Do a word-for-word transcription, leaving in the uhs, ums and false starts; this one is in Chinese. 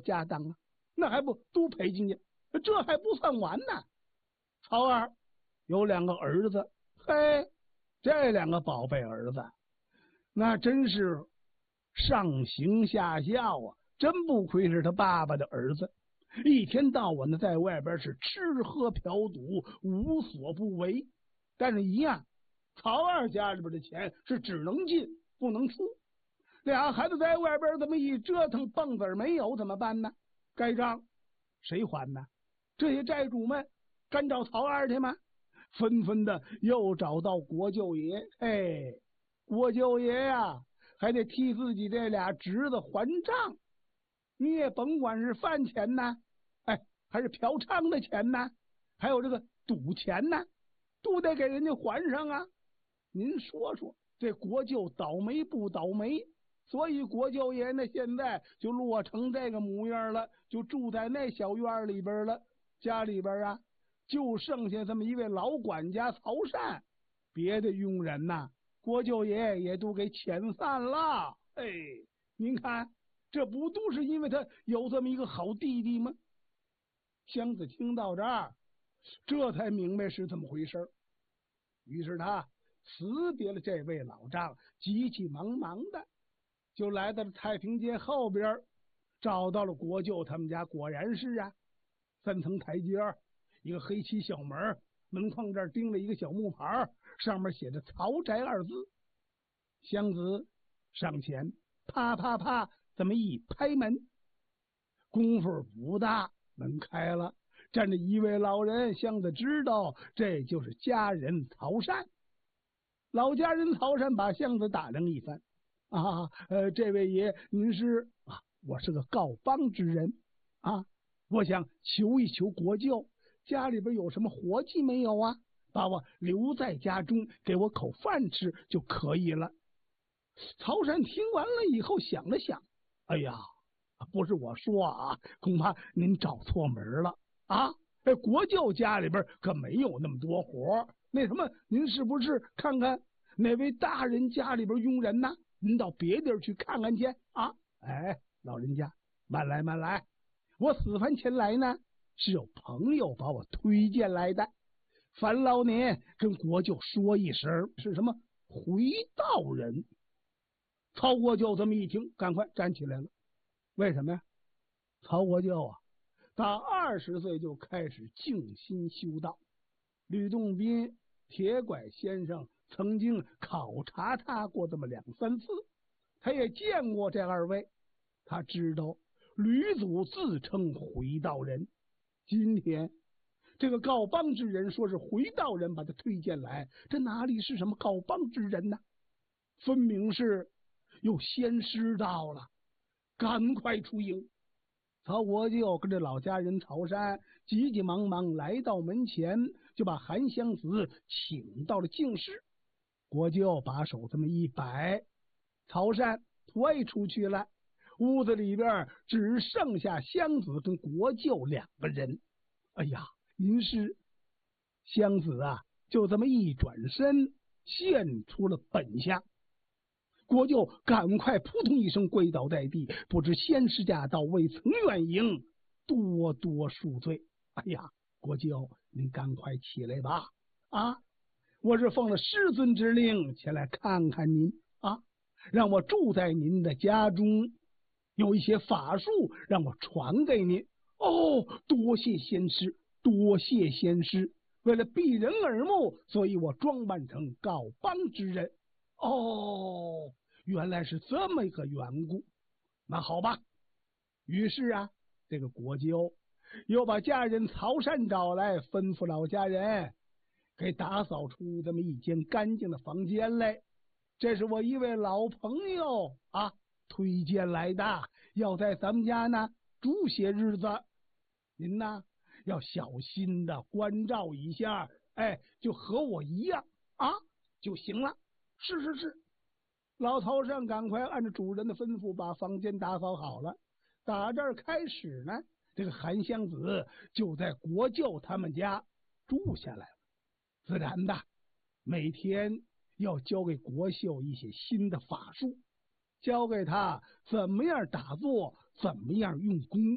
家当啊，那还不都赔进去？这还不算完呢。曹二有两个儿子，嘿，这两个宝贝儿子，那真是上行下效啊，真不愧是他爸爸的儿子，一天到晚的在外边是吃喝嫖赌，无所不为。但是一样，曹二家里边的钱是只能进不能出。俩孩子在外边这么一折腾，蹦子没有怎么办呢？该账谁还呢？这些债主们干找曹二去吗？纷纷的又找到国舅爷。哎，国舅爷呀、啊，还得替自己这俩侄子还账。你也甭管是饭钱呢，哎，还是嫖娼的钱呢，还有这个赌钱呢，都得给人家还上啊。您说说，这国舅倒霉不倒霉？所以国舅爷呢，现在就落成这个模样了，就住在那小院里边了。家里边啊，就剩下这么一位老管家曹善，别的佣人呐，国舅爷也都给遣散了。哎，您看，这不都是因为他有这么一个好弟弟吗？湘子听到这儿，这才明白是怎么回事。于是他辞别了这位老丈，急急忙忙的就来到了太平街后边，找到了国舅他们家。果然是啊，三层台阶，一个黑漆小门，门框这儿钉了一个小木牌，上面写着曹宅二字。湘子上前啪啪啪这么一拍门，功夫不大，门开了，站着一位老人。湘子知道这就是家人曹善。老家人曹善把湘子打量一番，啊，呃，这位爷，您是啊？我是个告邦之人啊，我想求一求国舅，家里边有什么活计没有啊？把我留在家中，给我口饭吃就可以了。曹善听完了以后想了想，哎呀，不是我说啊，恐怕您找错门了啊！这国舅家里边可没有那么多活，那什么，您是不是看看哪位大人家里边佣人呢？您到别地儿去看看去啊！哎，老人家，慢来慢来，我此番前来呢，是有朋友把我推荐来的，烦劳您跟国舅说一声，是什么回道人。曹国舅这么一听，赶快站起来了。为什么呀？曹国舅啊，打二十岁就开始静心修道。吕洞宾、铁拐先生曾经考察他过这么两三次，他也见过这二位，他知道吕祖自称回道人。今天这个告邦之人说是回道人把他推荐来，这哪里是什么告邦之人呢？分明是有仙师到了，赶快出营。曹国舅跟着老家人曹山急急忙忙来到门前，就把韩湘子请到了净室。国舅把手这么一摆，曹山退出去了。屋子里边只剩下湘子跟国舅两个人。哎呀，您是湘子啊，就这么一转身，现出了本相。国舅赶快扑通一声跪倒在地，不知仙师驾到，未曾远迎，多多恕罪。哎呀，国舅您赶快起来吧！啊，我是奉了师尊之令前来看看您啊，让我住在您的家中，有一些法术让我传给您。哦，多谢仙师，多谢仙师。为了避人耳目，所以我装扮成告邦之人。哦，原来是这么一个缘故。那好吧，于是啊，这个国舅又把家人曹善找来，吩咐老家人给打扫出这么一间干净的房间来。这是我一位老朋友啊推荐来的，要在咱们家呢住些日子，您呢要小心的关照一下，哎，就和我一样啊就行了。是是是，老曹善赶快按照主人的吩咐把房间打扫好了。打这儿开始呢，这个韩湘子就在国舅他们家住下来了。自然的，每天要教给国舅一些新的法术，教给他怎么样打坐，怎么样用功。